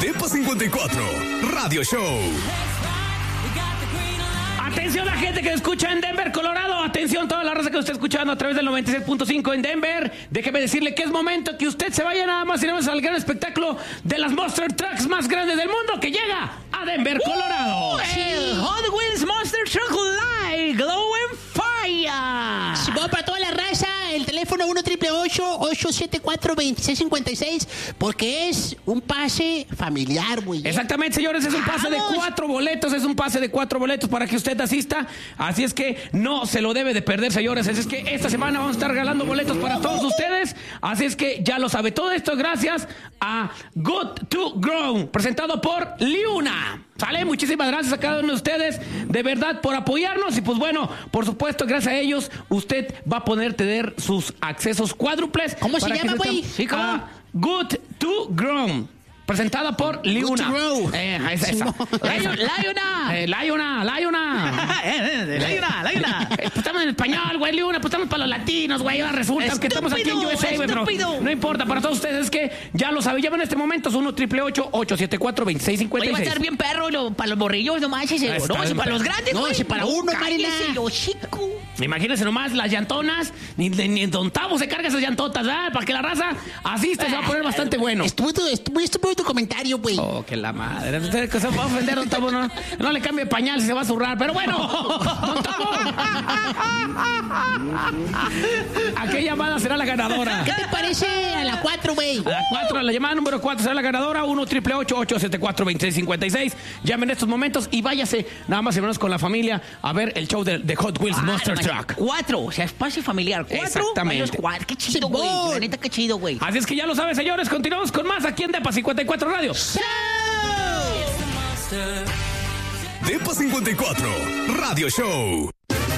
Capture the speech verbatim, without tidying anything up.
Depa cincuenta y cuatro, Radio Show. Atención la gente que escucha en Denver, Colorado. Atención toda la raza que usted está escuchando a través del noventa y seis punto cinco en Denver. Déjeme decirle que es momento que usted se vaya nada más y nada más al gran espectáculo de las Monster Trucks más grandes del mundo que llega a Denver, Colorado. Uh, el Hot Wheels Monster Truck Live Glow and Fire. Si va para toda la raza, el teléfono uno triple ocho, ocho siete cuatro, dos seis cinco seis, porque es un pase familiar, güey. Exactamente, señores, es un pase de ¡Vamos! cuatro boletos, es un pase de cuatro boletos para que usted asista, así es que no se lo debe de perder, señores, así es que esta semana vamos a estar regalando boletos para todos ustedes, así es que ya lo sabe, todo esto es gracias a Good to Grow, presentado por Liuna. ¿Sale? Muchísimas gracias a cada uno de ustedes, de verdad, por apoyarnos. Y pues bueno, por supuesto, gracias a ellos, usted va a poder tener sus accesos cuádruples. ¿Cómo se llama, güey? Sí, ¿cómo? Good to Grow. Presentada por Liuna. to Grow. Eh, esa, esa. Liuna. Eh, Liuna, Liuna. Liuna, Liuna. Eh, pues estamos en español, güey, Liuna, pues estamos para los latinos, güey. Ahora resulta que estamos aquí en U S A, güey, pero estúpido. no importa, para todos ustedes es que ya lo saben. Llaman en este momento, es uno triple ocho, ocho siete cuatro, dos seis cinco Oye, va a seis. estar bien perro lo, para los borrillos nomás ese. Está No, ese bien para perro. los grandes, No, güey. ese para uno, cállese, Marina. lo chico. Imagínense nomás las llantonas, ni, ni, ni Don Tavo se carga esas llantotas, ¿verdad? Para que la raza asista, se va a poner bastante bueno. Estuvo tu, estuvo, estuvo tu comentario, güey. Oh, que la madre. Usted que se va a ofender, Don Tavo, no, no le cambie pañal si se va a zurrar. Pero bueno, Don Tavo. ¿A qué llamada será la ganadora? ¿Qué te parece a la cuatro, güey? A la cuatro, la llamada número cuatro será la ganadora. uno triple ocho, ocho siete cuatro, dos seis cinco seis. Llamen en estos momentos y váyase nada más y menos con la familia a ver el show de, de Hot Wheels Ah, Monster no, Truck. Cuatro, o sea, espacio familiar. Cuatro. Exactamente. Varios cuatro. Qué chido, güey. Simón. La neta, qué chido, güey. Así es que ya lo saben, señores. Continuamos con más aquí en Depa cincuenta y cuatro Radio. Depa cincuenta y cuatro, Radio Show.